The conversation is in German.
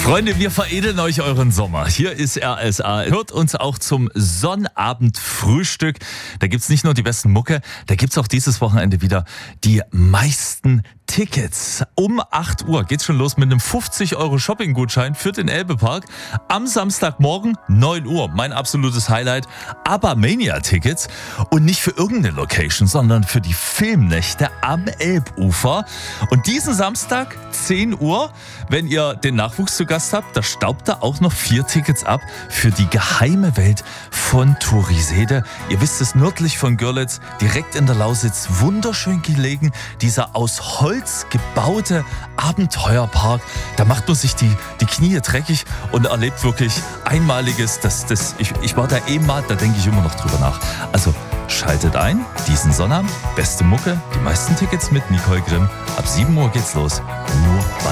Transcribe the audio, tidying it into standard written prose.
Freunde, wir veredeln euch euren Sommer. Hier ist RSA. Hört uns auch zum Sonnabendfrühstück. Da gibt's nicht nur die besten Mucke, da gibt's auch dieses Wochenende wieder die meisten Tickets. Um 8 Uhr geht's schon los mit einem 50€ Shopping-Gutschein für den Elbe-Park. Am Samstagmorgen 9 Uhr, mein absolutes Highlight, ABBA-Mania-Tickets. Und nicht für irgendeine Location, sondern für die Filmnächte am Elbufer. Und diesen Samstag 10 Uhr, wenn ihr den Nachwuchs zu Gast habt, da staubt da auch noch 4 Tickets ab für die geheime Welt von Turisede. Ihr wisst es, nördlich von Görlitz, direkt in der Lausitz, wunderschön gelegen, dieser aus Holz gebaute Abenteuerpark. Da macht man sich die Knie dreckig und erlebt wirklich Einmaliges. Ich war da mal, da denke ich immer noch drüber nach. Also schaltet ein, diesen Sonnabend, beste Mucke, die meisten Tickets mit Nicole Grimm. Ab 7 Uhr geht's los. Nur bei